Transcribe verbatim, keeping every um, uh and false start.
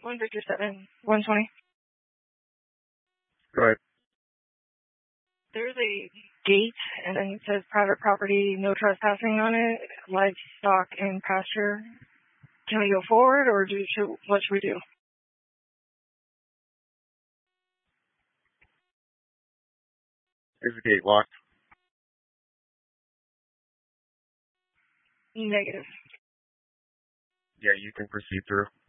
one fifty-seven, one twenty. Go ahead. There's a gate, and then it says private property, no trespassing on it, livestock and pasture. Can we go forward, or do should, what should we do? Is the gate locked? Negative. Yeah, you can proceed through.